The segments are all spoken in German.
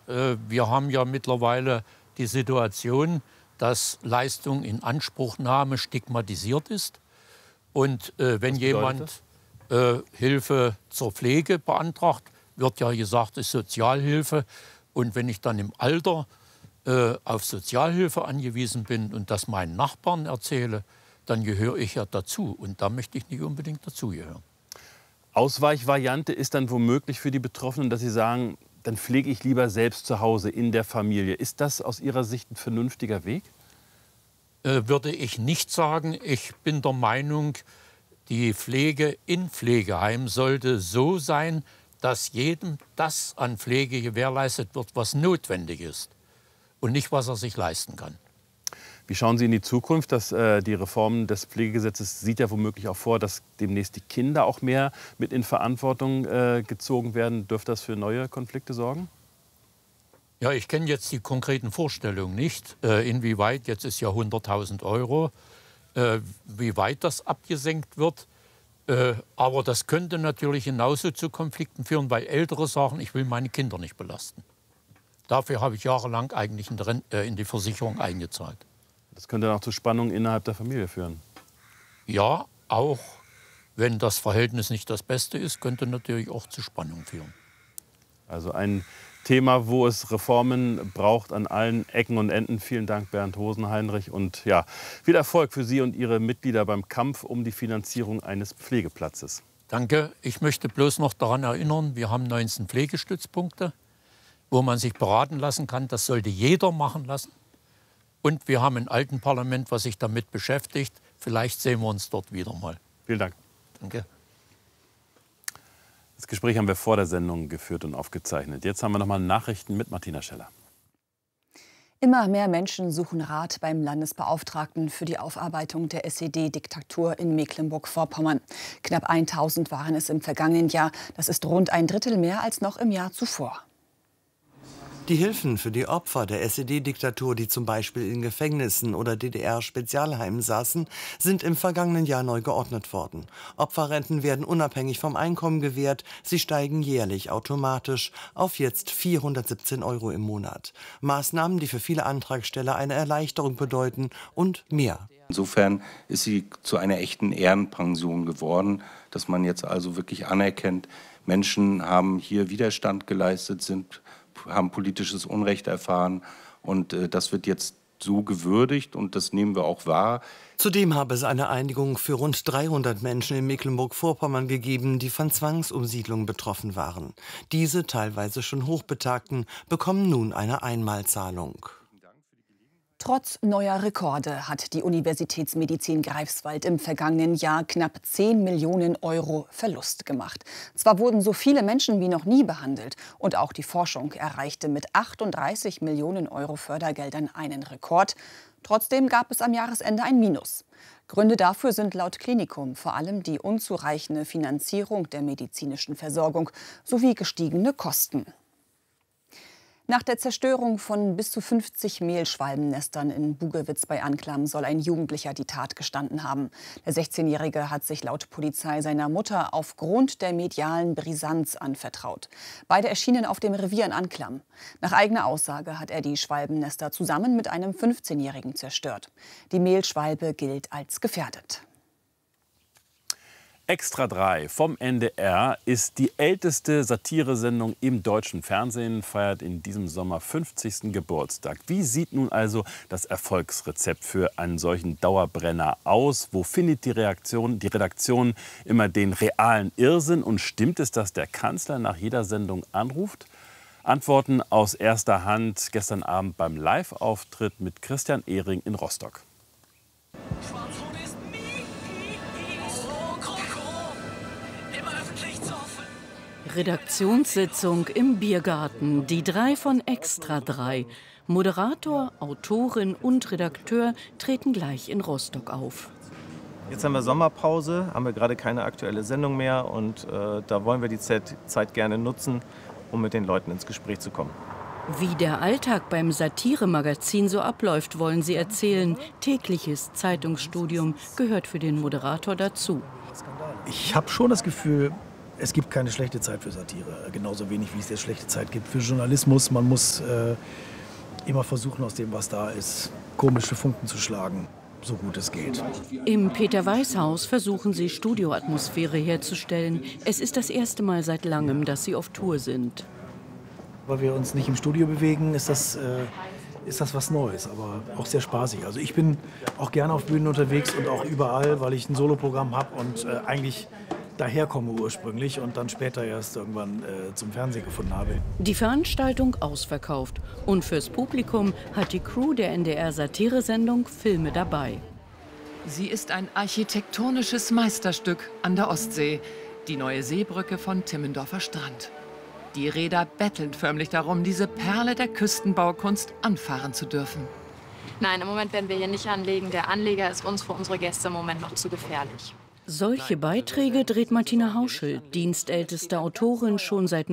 wir haben ja mittlerweile die Situation, dass Leistung in Anspruchnahme stigmatisiert ist. Und wenn jemand Hilfe zur Pflege beantragt, wird ja gesagt, es ist Sozialhilfe. Und wenn ich dann im Alter auf Sozialhilfe angewiesen bin und das meinen Nachbarn erzähle, dann gehöre ich ja dazu. Und da möchte ich nicht unbedingt dazugehören. Ausweichvariante ist dann womöglich für die Betroffenen, dass sie sagen, dann pflege ich lieber selbst zu Hause in der Familie. Ist das aus Ihrer Sicht ein vernünftiger Weg? Würde ich nicht sagen. Ich bin der Meinung, die Pflege in Pflegeheimen sollte so sein, dass jedem das an Pflege gewährleistet wird, was notwendig ist und nicht, was er sich leisten kann. Wie schauen Sie in die Zukunft? Die Reform des Pflegegesetzes sieht ja womöglich auch vor, dass demnächst die Kinder auch mehr mit in Verantwortung gezogen werden. Dürfte das für neue Konflikte sorgen? Ja, ich kenne jetzt die konkreten Vorstellungen nicht, inwieweit, jetzt ist ja 100.000 €, wie weit das abgesenkt wird. Aber das könnte natürlich genauso zu Konflikten führen, weil Ältere sagen, ich will meine Kinder nicht belasten. Dafür habe ich jahrelang eigentlich in die Versicherung eingezahlt. Das könnte dann auch zu Spannungen innerhalb der Familie führen. Ja, auch wenn das Verhältnis nicht das Beste ist, könnte natürlich auch zu Spannungen führen. Also ein Thema, wo es Reformen braucht an allen Ecken und Enden. Vielen Dank, Bernd Hosenheinrich. Und ja, viel Erfolg für Sie und Ihre Mitglieder beim Kampf um die Finanzierung eines Pflegeplatzes. Danke. Ich möchte bloß noch daran erinnern, wir haben 19 Pflegestützpunkte, wo man sich beraten lassen kann. Das sollte jeder machen lassen. Und wir haben ein Altenparlament, was sich damit beschäftigt. Vielleicht sehen wir uns dort wieder mal. Vielen Dank. Danke. Das Gespräch haben wir vor der Sendung geführt und aufgezeichnet. Jetzt haben wir noch mal Nachrichten mit Martina Scheller. Immer mehr Menschen suchen Rat beim Landesbeauftragten für die Aufarbeitung der SED-Diktatur in Mecklenburg-Vorpommern. Knapp 1000 waren es im vergangenen Jahr. Das ist rund ein Drittel mehr als noch im Jahr zuvor. Die Hilfen für die Opfer der SED-Diktatur, die zum Beispiel in Gefängnissen oder DDR-Spezialheimen saßen, sind im vergangenen Jahr neu geordnet worden. Opferrenten werden unabhängig vom Einkommen gewährt. Sie steigen jährlich automatisch auf jetzt 417 € im Monat. Maßnahmen, die für viele Antragsteller eine Erleichterung bedeuten und mehr. Insofern ist sie zu einer echten Ehrenpension geworden, dass man jetzt also wirklich anerkennt, Menschen haben hier Widerstand geleistet, haben politisches Unrecht erfahren und das wird jetzt so gewürdigt und das nehmen wir auch wahr. Zudem habe es eine Einigung für rund 300 Menschen in Mecklenburg-Vorpommern gegeben, die von Zwangsumsiedlung betroffen waren. Diese, teilweise schon Hochbetagten, bekommen nun eine Einmalzahlung. Trotz neuer Rekorde hat die Universitätsmedizin Greifswald im vergangenen Jahr knapp 10 Millionen € Verlust gemacht. Zwar wurden so viele Menschen wie noch nie behandelt und auch die Forschung erreichte mit 38 Millionen € Fördergeldern einen Rekord. Trotzdem gab es am Jahresende ein Minus. Gründe dafür sind laut Klinikum vor allem die unzureichende Finanzierung der medizinischen Versorgung sowie gestiegene Kosten. Nach der Zerstörung von bis zu 50 Mehlschwalbennestern in Bugewitz bei Anklam soll ein Jugendlicher die Tat gestanden haben. Der 16-Jährige hat sich laut Polizei seiner Mutter aufgrund der medialen Brisanz anvertraut. Beide erschienen auf dem Revier in Anklam. Nach eigener Aussage hat er die Schwalbennester zusammen mit einem 15-Jährigen zerstört. Die Mehlschwalbe gilt als gefährdet. Extra 3 vom NDR ist die älteste Satiresendung im deutschen Fernsehen, feiert in diesem Sommer 50. Geburtstag. Wie sieht nun also das Erfolgsrezept für einen solchen Dauerbrenner aus? Wo findet die Redaktion immer den realen Irrsinn? Und stimmt es, dass der Kanzler nach jeder Sendung anruft? Antworten aus erster Hand gestern Abend beim Live-Auftritt mit Christian Ehring in Rostock. Redaktionssitzung im Biergarten. Die 3 von Extra 3. Moderator, Autorin und Redakteur treten gleich in Rostock auf. Jetzt haben wir Sommerpause, haben wir gerade keine aktuelle Sendung mehr und da wollen wir die Zeit gerne nutzen, um mit den Leuten ins Gespräch zu kommen. Wie der Alltag beim Satiremagazin so abläuft, wollen sie erzählen. Tägliches Zeitungsstudium gehört für den Moderator dazu. Ich habe schon das Gefühl, Es gibt keine schlechte Zeit für Satire, genauso wenig wie es jetzt schlechte Zeit gibt für Journalismus. Man muss immer versuchen, aus dem, was da ist, komische Funken zu schlagen, so gut es geht. Im Peter-Weiß-Haus versuchen sie, Studioatmosphäre herzustellen. Es ist das erste Mal seit langem, dass sie auf Tour sind. Weil wir uns nicht im Studio bewegen, ist das was Neues, aber auch sehr spaßig. Also ich bin auch gerne auf Bühnen unterwegs und auch überall, weil ich ein Soloprogramm habe und eigentlich daherkomme ursprünglich und dann später erst irgendwann zum Fernsehen gefunden habe. Die Veranstaltung ausverkauft. Und fürs Publikum hat die Crew der NDR-Satiresendung Filme dabei. Sie ist ein architektonisches Meisterstück an der Ostsee. Die neue Seebrücke von Timmendorfer Strand. Die Reeder betteln förmlich darum, diese Perle der Küstenbaukunst anfahren zu dürfen. Nein, im Moment werden wir hier nicht anlegen. Der Anleger ist uns für unsere Gäste im Moment noch zu gefährlich. Solche Beiträge dreht Martina Hauschel, dienstälteste Autorin, schon seit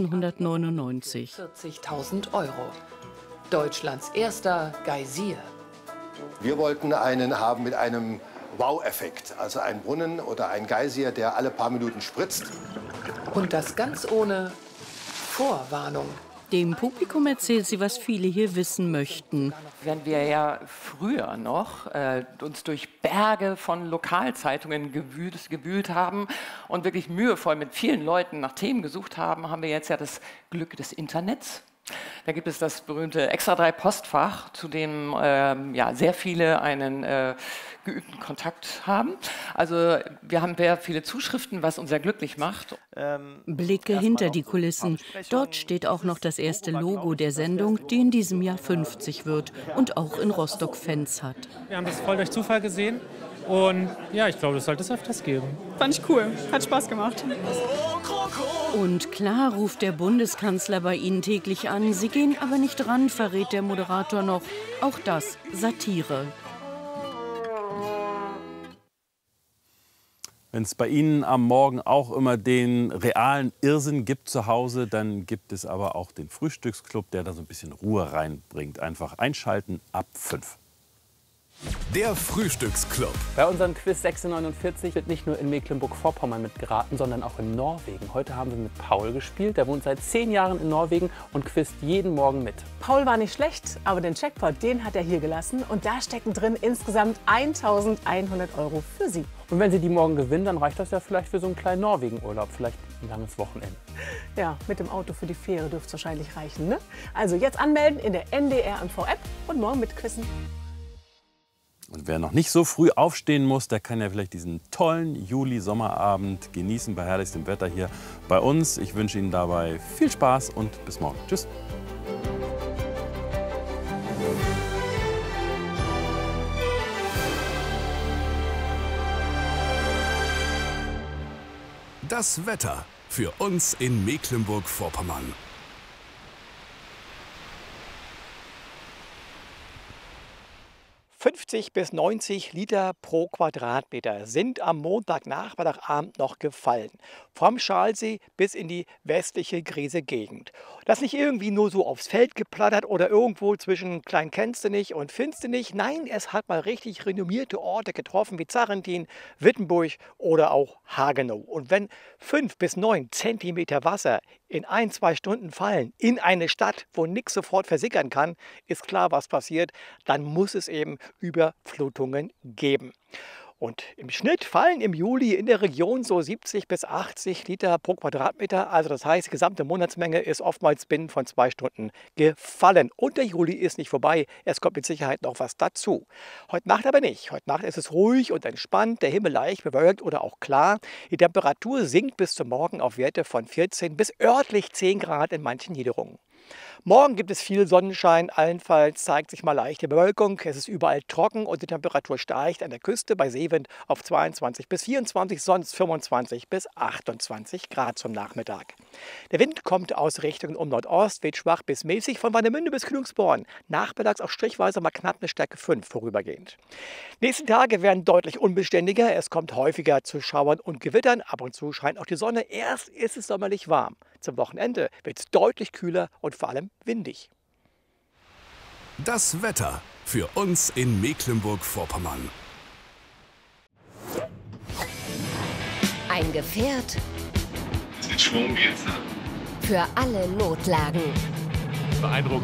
1999. 40.000 €. Deutschlands erster Geysir. Wir wollten einen haben mit einem Wow-Effekt. Also ein Brunnen oder ein Geysir, der alle paar Minuten spritzt. Und das ganz ohne Vorwarnung. Dem Publikum erzählt sie, was viele hier wissen möchten. Während wir ja früher noch uns durch Berge von Lokalzeitungen gewühlt haben und wirklich mühevoll mit vielen Leuten nach Themen gesucht haben, haben wir jetzt ja das Glück des Internets. Da gibt es das berühmte Extra-3-Postfach, zu dem sehr viele einen geübten Kontakt haben. Also wir haben sehr viele Zuschriften, was uns sehr glücklich macht. Blicke hinter die Kulissen. Dort steht auch noch das erste Logo der Sendung, die in diesem Jahr 50 wird und auch in Rostock Fans hat. Wir haben das voll durch Zufall gesehen und ja, ich glaube, das sollte es öfters geben. Fand ich cool, hat Spaß gemacht. Und klar ruft der Bundeskanzler bei Ihnen täglich an. Sie gehen aber nicht ran, verrät der Moderator noch. Auch das Satire. Wenn es bei Ihnen am Morgen auch immer den realen Irrsinn gibt zu Hause, dann gibt es aber auch den Frühstücksclub, der da so ein bisschen Ruhe reinbringt. Einfach einschalten ab 5. Der Frühstücksclub. Bei unserem Quiz 46 wird nicht nur in Mecklenburg-Vorpommern mitgeraten, sondern auch in Norwegen. Heute haben wir mit Paul gespielt. Der wohnt seit 10 Jahren in Norwegen und quizt jeden Morgen mit. Paul war nicht schlecht, aber den Jackpot, den hat er hier gelassen. Und da stecken drin insgesamt 1.100 € für Sie. Und wenn Sie die morgen gewinnen, dann reicht das ja vielleicht für so einen kleinen Norwegen-Urlaub. Vielleicht ein langes Wochenende. Ja, mit dem Auto für die Fähre dürfte es wahrscheinlich reichen, ne? Also jetzt anmelden in der NDR MV-App und morgen mitquissen. Und wer noch nicht so früh aufstehen muss, der kann ja vielleicht diesen tollen Juli-Sommerabend genießen bei herrlichstem Wetter hier bei uns. Ich wünsche Ihnen dabei viel Spaß und bis morgen. Tschüss. Das Wetter für uns in Mecklenburg-Vorpommern. Bis 90 Liter pro Quadratmeter sind am Montagnachmittagabend noch gefallen. Vom Schalsee bis in die westliche Griese-Gegend. Das nicht irgendwie nur so aufs Feld geplattert oder irgendwo zwischen Klein-Kenstenich und Finstenich. Nein, es hat mal richtig renommierte Orte getroffen wie Zarrentin, Wittenburg oder auch Hagenow. Und wenn 5 bis 9 Zentimeter Wasser in 1-2 Stunden fallen in eine Stadt, wo nichts sofort versickern kann, ist klar, was passiert. Dann muss es eben Überflutungen geben. Und im Schnitt fallen im Juli in der Region so 70 bis 80 Liter pro Quadratmeter. Also das heißt, die gesamte Monatsmenge ist oftmals binnen von 2 Stunden gefallen. Und der Juli ist nicht vorbei. Es kommt mit Sicherheit noch was dazu. Heute Nacht aber nicht. Heute Nacht ist es ruhig und entspannt, der Himmel leicht bewölkt oder auch klar. Die Temperatur sinkt bis zum Morgen auf Werte von 14 bis örtlich 10 Grad in manchen Niederungen. Morgen gibt es viel Sonnenschein, allenfalls zeigt sich mal leichte Bewölkung. Es ist überall trocken und die Temperatur steigt an der Küste bei Seewind auf 22 bis 24, sonst 25 bis 28 Grad zum Nachmittag. Der Wind kommt aus Richtungen um Nordost, weht schwach bis mäßig von Warnemünde bis Kühlungsborn. Nachmittags auch strichweise mal knapp eine Stärke 5 vorübergehend. Nächsten Tage werden deutlich unbeständiger. Es kommt häufiger zu Schauern und Gewittern. Ab und zu scheint auch die Sonne. Erst ist es sommerlich warm. Zum Wochenende wird es deutlich kühler und vor allem windig. Das Wetter für uns in Mecklenburg-Vorpommern. Ein Gefährt Mit Schwung geht's. Für alle Notlagen. Beeindruckend.